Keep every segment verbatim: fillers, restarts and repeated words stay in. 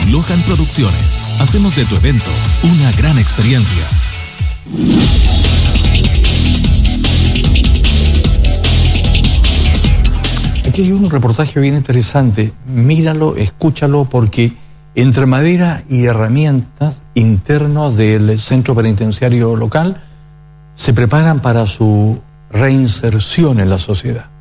Lohan Producciones. Hacemos de tu evento una gran experiencia. Aquí hay un reportaje bien interesante. Míralo, escúchalo, porque entre madera y herramientas internos del centro penitenciario local se preparan para su reinserción en la sociedad.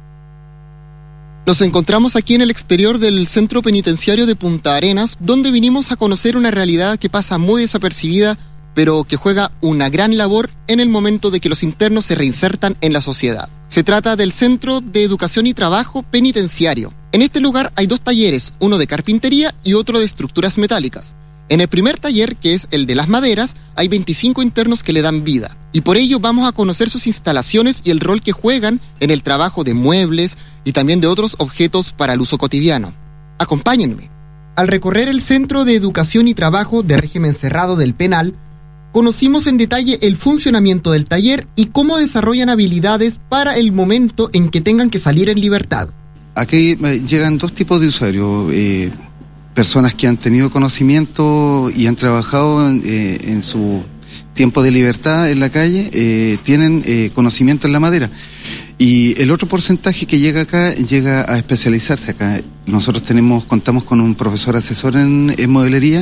Nos encontramos aquí en el exterior del centro penitenciario de Punta Arenas, donde vinimos a conocer una realidad que pasa muy desapercibida, pero que juega una gran labor en el momento de que los internos se reinsertan en la sociedad. Se trata del Centro de Educación y Trabajo Penitenciario. En este lugar hay dos talleres, uno de carpintería y otro de estructuras metálicas. En el primer taller, que es el de las maderas, hay veinticinco internos que le dan vida. Y por ello vamos a conocer sus instalaciones y el rol que juegan en el trabajo de muebles y también de otros objetos para el uso cotidiano. Acompáñenme. Al recorrer el Centro de Educación y Trabajo de Régimen Cerrado del Penal, conocimos en detalle el funcionamiento del taller y cómo desarrollan habilidades para el momento en que tengan que salir en libertad. Aquí llegan dos tipos de usuarios. Eh... Personas que han tenido conocimiento y han trabajado eh, en su tiempo de libertad en la calle, eh, tienen eh, conocimiento en la madera. Y el otro porcentaje que llega acá, llega a especializarse acá. Nosotros tenemos, contamos con un profesor asesor en, en mueblería,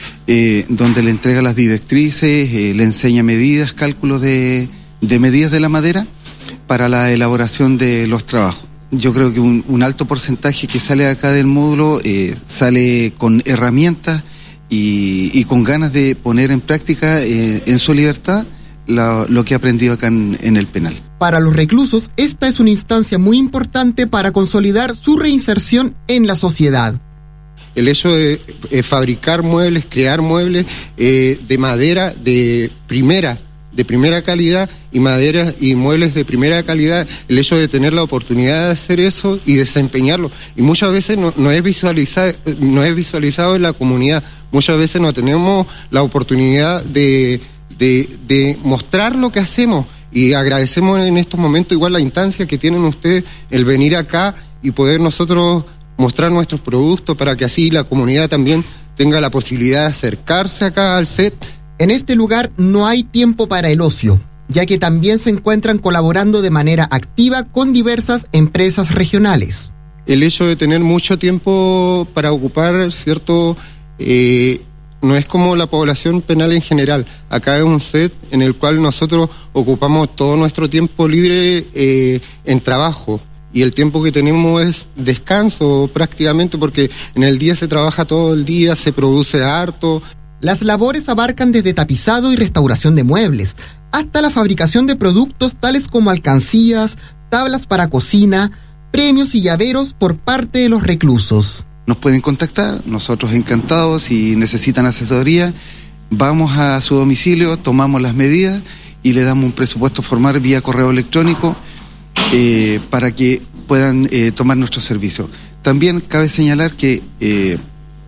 eh, donde le entrega las directrices, eh, le enseña medidas, cálculos de, de medidas de la madera para la elaboración de los trabajos. Yo creo que un, un alto porcentaje que sale acá del módulo eh, sale con herramientas y, y con ganas de poner en práctica eh, en su libertad la, lo que ha aprendido acá en, en el penal. Para los reclusos, esta es una instancia muy importante para consolidar su reinserción en la sociedad. El hecho de eh, fabricar muebles, crear muebles eh, de madera de primera de primera calidad y maderas y muebles de primera calidad, el hecho de tener la oportunidad de hacer eso y desempeñarlo. Y muchas veces no, no es visualizado, no es visualizado en la comunidad. Muchas veces no tenemos la oportunidad de, de, de mostrar lo que hacemos. Y agradecemos en estos momentos igual la instancia que tienen ustedes, el venir acá y poder nosotros mostrar nuestros productos para que así la comunidad también tenga la posibilidad de acercarse acá al set. En este lugar no hay tiempo para el ocio, ya que también se encuentran colaborando de manera activa con diversas empresas regionales. El hecho de tener mucho tiempo para ocupar, ¿cierto? Eh, no es como la población penal en general. Acá es un set en el cual nosotros ocupamos todo nuestro tiempo libre eh, en trabajo. Y el tiempo que tenemos es descanso prácticamente, porque en el día se trabaja todo el día, se produce harto. Las labores abarcan desde tapizado y restauración de muebles, hasta la fabricación de productos tales como alcancías, tablas para cocina, premios y llaveros por parte de los reclusos. Nos pueden contactar, nosotros encantados, si necesitan asesoría, vamos a su domicilio, tomamos las medidas y le damos un presupuesto formal vía correo electrónico eh, para que puedan eh, tomar nuestro servicio. También cabe señalar que eh,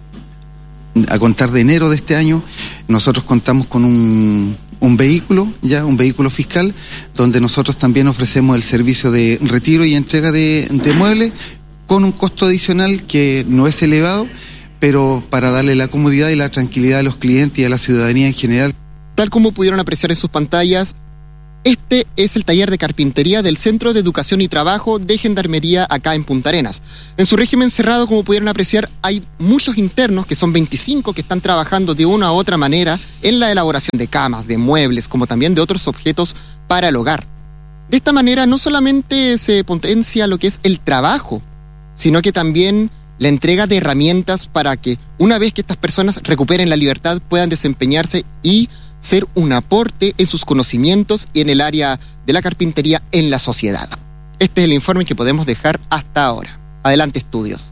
a contar de enero de este año, nosotros contamos con un, un vehículo, ya un vehículo fiscal, donde nosotros también ofrecemos el servicio de retiro y entrega de, de muebles con un costo adicional que no es elevado, pero para darle la comodidad y la tranquilidad a los clientes y a la ciudadanía en general. Tal como pudieron apreciar en sus pantallas, este es el taller de carpintería del Centro de Educación y Trabajo de Gendarmería acá en Punta Arenas. En su régimen cerrado, como pudieron apreciar, hay muchos internos, que son veinticinco, que están trabajando de una u otra manera en la elaboración de camas, de muebles, como también de otros objetos para el hogar. De esta manera no solamente se potencia lo que es el trabajo, sino que también la entrega de herramientas para que una vez que estas personas recuperen la libertad puedan desempeñarse y ser un aporte en sus conocimientos y en el área de la carpintería en la sociedad. Este es el informe que podemos dejar hasta ahora. Adelante, estudios.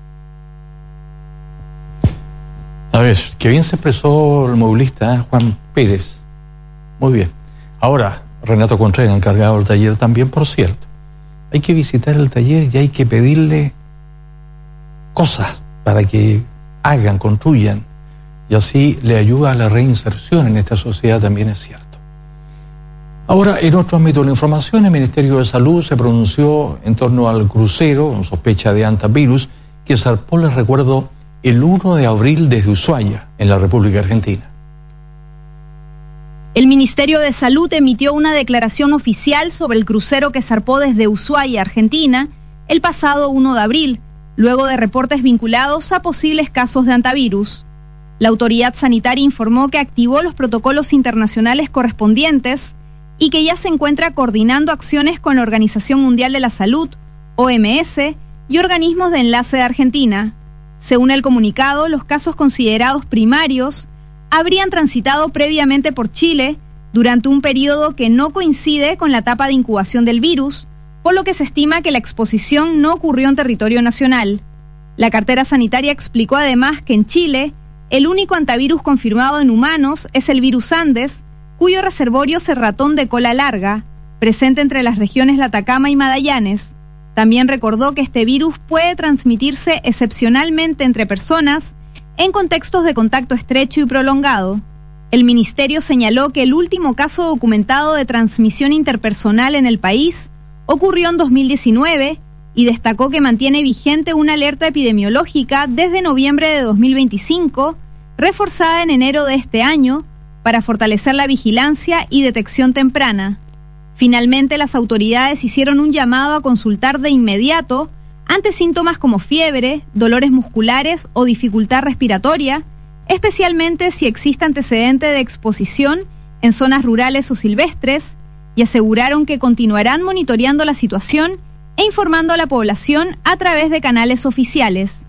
A ver, qué bien se expresó el movilista, ¿eh? Juan Pérez. Muy bien. Ahora, Renato Contreras, encargado del taller también, por cierto. Hay que visitar el taller y hay que pedirle cosas para que hagan, construyan. Y así le ayuda a la reinserción en esta sociedad, también es cierto. Ahora, en otro ámbito de la información, el Ministerio de Salud se pronunció en torno al crucero con sospecha de hantavirus que zarpó, les recuerdo, el uno de abril desde Ushuaia, en en la República Argentina. El Ministerio de Salud emitió una declaración oficial sobre el crucero que zarpó desde Ushuaia, Argentina, el pasado primero de abril, luego de reportes vinculados a posibles casos de antivirus. La autoridad sanitaria informó que activó los protocolos internacionales correspondientes y que ya se encuentra coordinando acciones con la Organización Mundial de la Salud, O M S, y organismos de enlace de Argentina. Según el comunicado, los casos considerados primarios habrían transitado previamente por Chile durante un periodo que no coincide con la etapa de incubación del virus, por lo que se estima que la exposición no ocurrió en territorio nacional. La cartera sanitaria explicó además que en Chile, el único antivirus confirmado en humanos es el virus Andes, cuyo reservorio es el ratón de cola larga, presente entre las regiones de Atacama y Magallanes. También recordó que este virus puede transmitirse excepcionalmente entre personas en contextos de contacto estrecho y prolongado. El ministerio señaló que el último caso documentado de transmisión interpersonal en el país ocurrió en dos mil diecinueve y destacó que mantiene vigente una alerta epidemiológica desde noviembre de dos mil veinticinco, reforzada en enero de este año, para fortalecer la vigilancia y detección temprana. Finalmente, las autoridades hicieron un llamado a consultar de inmediato ante síntomas como fiebre, dolores musculares o dificultad respiratoria, especialmente si existe antecedente de exposición en zonas rurales o silvestres, y aseguraron que continuarán monitoreando la situación e informando a la población a través de canales oficiales.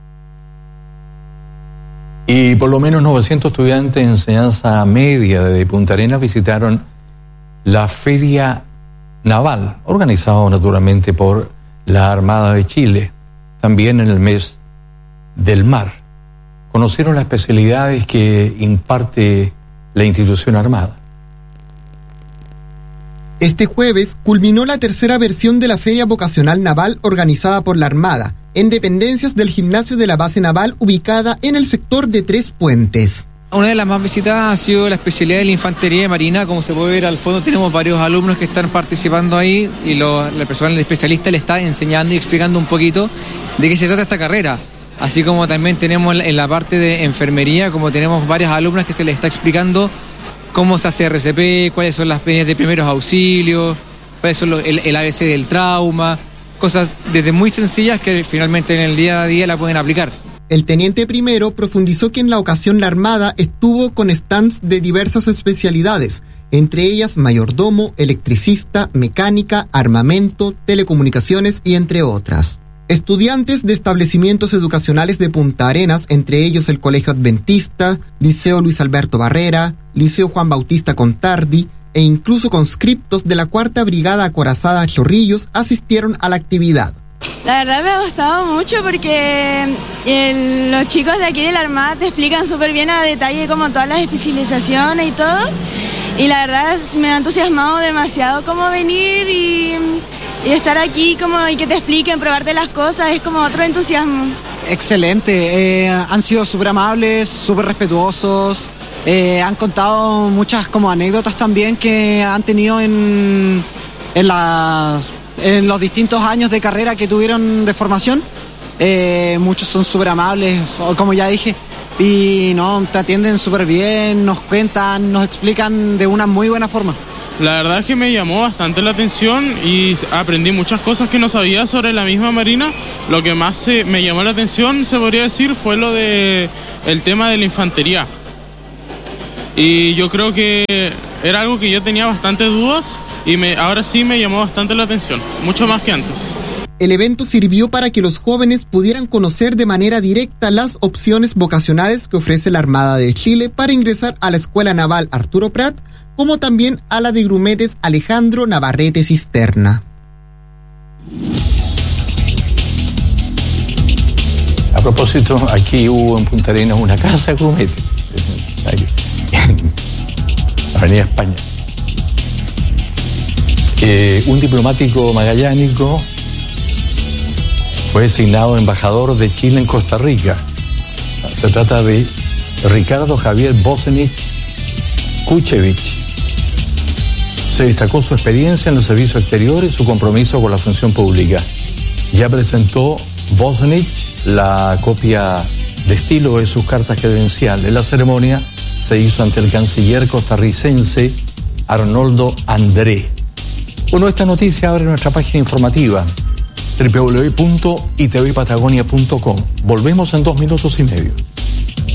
Y por lo menos novecientos estudiantes de enseñanza media de Punta Arenas visitaron la Feria Naval, organizada naturalmente por la Armada de Chile, también en el mes del mar. Conocieron las especialidades que imparte la institución armada. Este jueves culminó la tercera versión de la Feria Vocacional Naval organizada por la Armada, en dependencias del gimnasio de la base naval ubicada en el sector de Tres Puentes. Una de las más visitadas ha sido la especialidad de la infantería marina. Como se puede ver al fondo, tenemos varios alumnos que están participando ahí y lo, la persona, el especialista, le está enseñando y explicando un poquito de qué se trata esta carrera. Así como también tenemos en la parte de enfermería, como tenemos varias alumnas que se les está explicando cómo se hace R C P, cuáles son las medidas de primeros auxilios, cuáles son los, el, el A B C del trauma, cosas desde muy sencillas que finalmente en el día a día la pueden aplicar. El teniente primero profundizó que en la ocasión la Armada estuvo con stands de diversas especialidades, entre ellas mayordomo, electricista, mecánica, armamento, telecomunicaciones y entre otras. Estudiantes de establecimientos educacionales de Punta Arenas, entre ellos el Colegio Adventista, Liceo Luis Alberto Barrera, Liceo Juan Bautista Contardi e incluso conscriptos de la Cuarta Brigada Acorazada Chorrillos asistieron a la actividad. La verdad me ha gustado mucho porque el, los chicos de aquí de la Armada te explican súper bien a detalle como todas las especializaciones y todo. Y la verdad me ha entusiasmado demasiado como venir y, y estar aquí como y que te expliquen, probarte las cosas, es como otro entusiasmo. Excelente, eh, han sido súper amables, súper respetuosos, eh, han contado muchas como anécdotas también que han tenido en, en, las, en los distintos años de carrera que tuvieron de formación. Eh, muchos son súper amables, como ya dije, y no, te atienden súper bien, nos cuentan, nos explican de una muy buena forma. La verdad es que me llamó bastante la atención y aprendí muchas cosas que no sabía sobre la misma marina. Lo que más se, me llamó la atención, se podría decir, fue lo de el tema de la infantería. Y yo creo que era algo que yo tenía bastantes dudas y me, ahora sí me llamó bastante la atención, mucho más que antes. El evento sirvió para que los jóvenes pudieran conocer de manera directa las opciones vocacionales que ofrece la Armada de Chile para ingresar a la Escuela Naval Arturo Prat, como también a la de Grumetes Alejandro Navarrete Cisterna. A propósito, aquí hubo en Punta Arenas una casa Grumete, en Avenida España. Eh, un diplomático magallánico fue designado embajador de Chile en Costa Rica. Se trata de Ricardo Javier Bosenich Kuchevich. Se destacó su experiencia en el servicio exterior y su compromiso con la función pública. Ya presentó Bosenich la copia de estilo de sus cartas credenciales. La ceremonia se hizo ante el canciller costarricense Arnoldo André. Bueno, esta noticia abre nuestra página informativa doble u doble u doble u punto i t v patagonia punto com. Volvemos en dos minutos y medio.